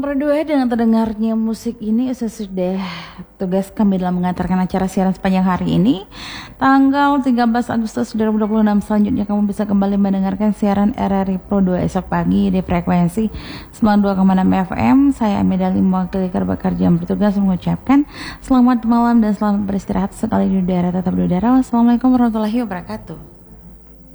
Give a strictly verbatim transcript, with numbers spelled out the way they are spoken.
Pro dua dengan terdengarnya musik ini sesudah tugas kami dalam mengantarkan acara siaran sepanjang hari ini tanggal tiga belas Agustus dua ribu dua puluh enam. Selanjutnya kamu bisa kembali mendengarkan siaran R R I Pro dua esok pagi di frekuensi sembilan puluh dua koma enam F M. Saya Ameda Lim, mewakili kerabat kerja yang bertugas mengucapkan selamat malam dan selamat beristirahat sekali di udara, tetap di udara. Wassalamualaikum warahmatullahi wabarakatuh.